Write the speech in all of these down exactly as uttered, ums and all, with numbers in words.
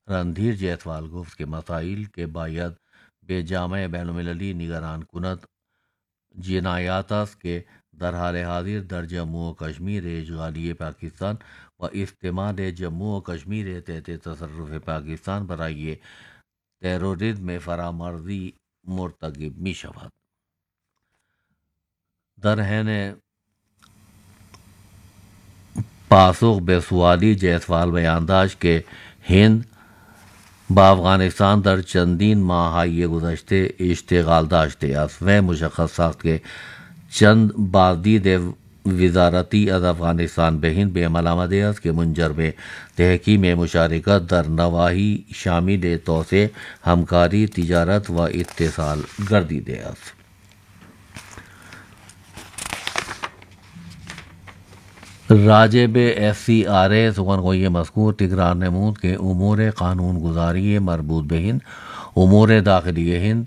رندھیر جیتوال گفت کہ مسائل کے باید بے جامع بین المللی نگران کنت جنایات است که در حال حاضر در جموں و کشمیر اشغالی پاکستان و استعمال جموں و کشمیر تحت تصرف پاکستان برای تروریسم فرامرزی مرتکب می شود. در حین پاسخ به سوالی جیسوال بیان داشت که هند با افغانستان در چندین ماه‌های گذشته اشتغال داشته است و مشخص است که چند بازدید وزارتی از افغانستان به هند به عمل آمده است که منجر به تحکیم مشارکت در نواحی شامل توسعه همکاری تجارت و اتصال گردیده است. راجع به ایف سی آر اے سخنگوی مذکور تکرار نمود کہ امور قانون گزاری مربوط به ہند امور داخلی ہند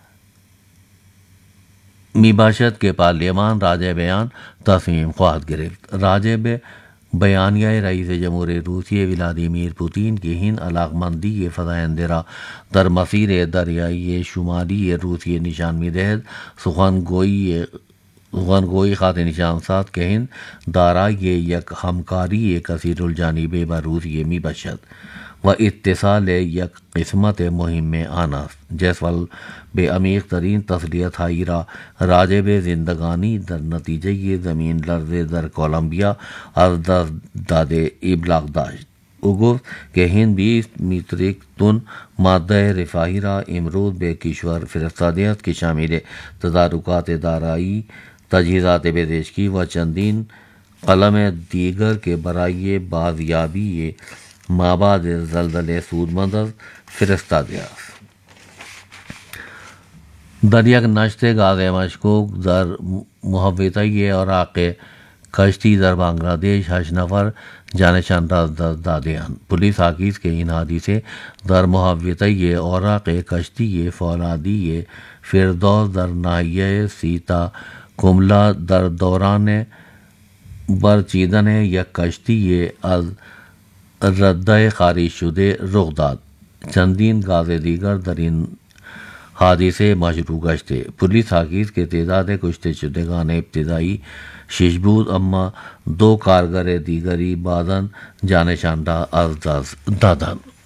می باشد که پارلیمان راجع بیان تصمیم خواهد گرفت. راجع به بیانیه رئیس جمهور روسیه ولادیمیر پوتین که هند علاقمندی فزاینده را در مسیر دریایی شمالی روسیه نشان می‌دهد، سخنگوی سخنگوی خاط نشان ساخت که هند دارای یک همکاری کثیر الجانبه با روسیه می باشد و اتصال یک قسمت مهم آن است. جیسوال به عمیق ترین تسلیت هایی را راجع به زندگانی در نتیجه زمین لرزه در کولمبیا از دست داده ابلاغ داشت. او گفت که هند بیست متریک تن ماده رفاهی را امروز به کشور فرستاده است که شامل تدارکات دارایی، تجهیزات پزشکی و چندین قلم دیگر که برای بازیابی مابعد زلزله سودمند است فرستاده است. در یک نشست گاز مشکوک در محوطه عراق کشتی در بنگلہ دیش هشت نفر جانشان را از دست داده‌اند. پلیس حاکی است که این حادثه در محوطه عراق کشتی فولادی فردوس در ناحیه سیتا کملا در دوران برچیدن یک کشتی از رده خارج شده رخ داد. چندین گاز دیگر در این حادثه مشروع گشته. پلیس حاکی است که تعداد کشته شدگان ابتدایی شش بود، اما دو کارگر دیگری بعداً جانشان را از دست دادند.